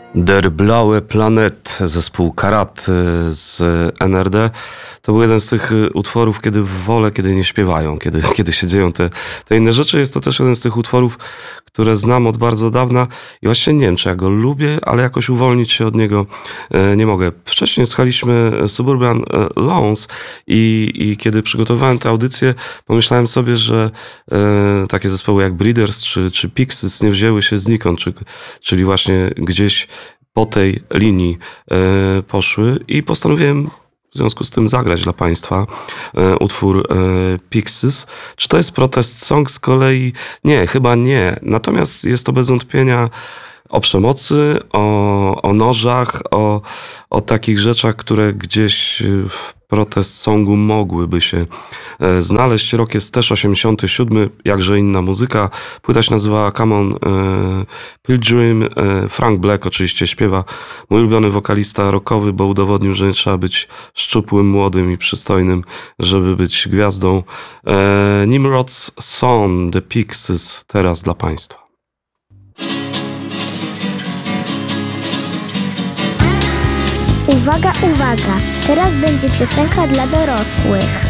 Der Blaue Planet, zespół Karat z NRD. To był jeden z tych utworów, kiedy wolę, kiedy nie śpiewają, kiedy się dzieją te inne rzeczy. Jest to też jeden z tych utworów, które znam od bardzo dawna i właśnie nie wiem, czy ja go lubię, ale jakoś uwolnić się od niego nie mogę. Wcześniej słuchaliśmy Suburban Lawns i kiedy przygotowywałem tę audycję, pomyślałem sobie, że takie zespoły jak Breeders czy Pixies nie wzięły się znikąd, czyli właśnie gdzieś po tej linii poszły i postanowiłem w związku z tym zagrać dla Państwa utwór Pixies. Czy to jest protest song z kolei? Nie, chyba nie. Natomiast jest to bez wątpienia o przemocy, o nożach, o takich rzeczach, które gdzieś w protest songu mogłyby się znaleźć. Rok jest też 87, jakże inna muzyka. Płyta się nazywa Come On Pilgrim. Frank Black oczywiście śpiewa. Mój ulubiony wokalista rockowy, bo udowodnił, że nie trzeba być szczupłym, młodym i przystojnym, żeby być gwiazdą. Nimrod's Son, The Pixies, teraz dla Państwa. Uwaga, uwaga! Teraz będzie piosenka dla dorosłych.